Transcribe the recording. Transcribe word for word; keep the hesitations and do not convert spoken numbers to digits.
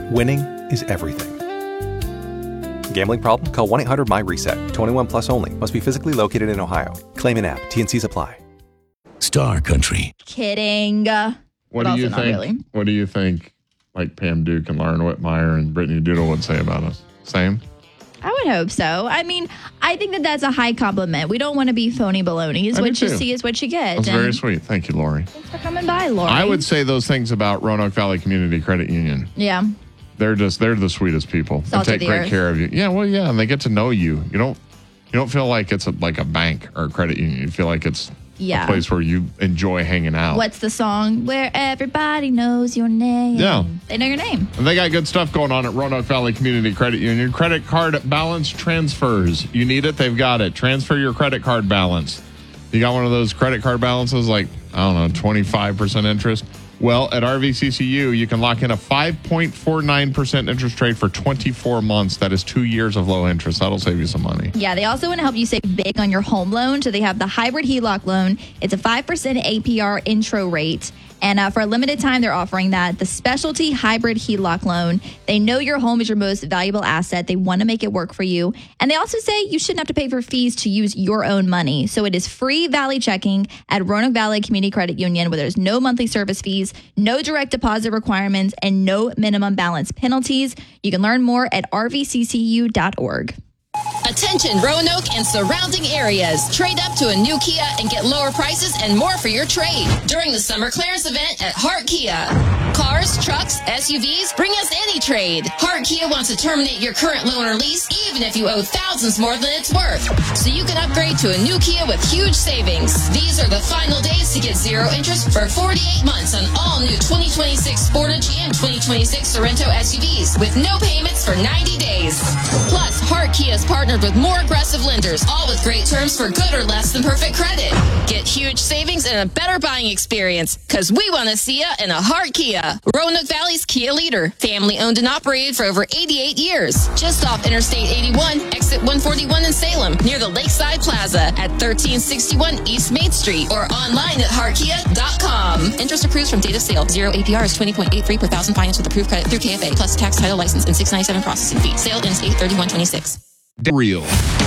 Winning is everything. Gambling problem? Call one eight hundred my reset. twenty-one plus only. Must be physically located in Ohio. Claim an app. T N Cs apply. Star Country. Kidding. What But do also you not think? really. What do you think? Like Pam Duke and Lauren Whitmire and Brittany Doodle would say about us? Same. I would hope so. I mean, I think that that's a high compliment. We don't want to be phony balonies. I do What you too. see is what you get. That's And very sweet. Thank you, Lori. Thanks for coming by, Lori. I would say those things about Roanoke Valley Community Credit Union. Yeah. They're just they're the sweetest people. They Salt of take the great earth. care of you. Yeah, well, yeah, and they get to know you. You don't you don't feel like it's a, like a bank or a credit union. You feel like it's Yeah. a place where you enjoy hanging out. What's the song? Where everybody knows your name. Yeah. They know your name. And they got good stuff going on at Roanoke Valley Community Credit Union. Credit card balance transfers. You need it, they've got it. Transfer your credit card balance. You got one of those credit card balances like, I don't know, twenty-five percent interest? Well, at R V C C U, you can lock in a five point four nine percent interest rate for twenty-four months. That is two years of low interest. That'll save you some money. Yeah, they also want to help you save big on your home loan. So they have the hybrid H E L O C loan. It's a five percent A P R intro rate. And uh, for a limited time, they're offering that. The specialty hybrid H E L O C loan. They know your home is your most valuable asset. They want to make it work for you. And they also say you shouldn't have to pay for fees to use your own money. So it is free Valley checking at Roanoke Valley Community Credit Union, where there's no monthly service fees, no direct deposit requirements, and no minimum balance penalties. You can learn more at r v c c u dot org. Attention Roanoke and surrounding areas. Trade up to a new Kia and get lower prices and more for your trade during the summer clearance event at Hart Kia. Cars, trucks, S U Vs, bring us any trade. Hart Kia wants to terminate your current loan or lease even if you owe thousands more than it's worth. So you can upgrade to a new Kia with huge savings. These are the final days to get zero interest for forty-eight months on all new twenty twenty-six Sportage and twenty twenty-six Sorrento S U Vs with no payments for ninety days. Plus, Hart Kia is partnered with more aggressive lenders, all with great terms for good or less than perfect credit. Get huge savings and a better buying experience, because we want to see you in a Hart Kia. Roanoke Valley's Kia leader, family owned and operated for over eighty-eight years. Just off Interstate eighty-one, exit one forty-one in Salem, near the Lakeside Plaza at thirteen sixty-one East Main Street, or online at hart kia dot com. Interest accrues from date of sale. Zero A P R is twenty point eight three per thousand finance with approved credit through K F A, plus tax, title, license, and six ninety-seven processing fee. Sale ends eight thirty-one twenty-six. Real.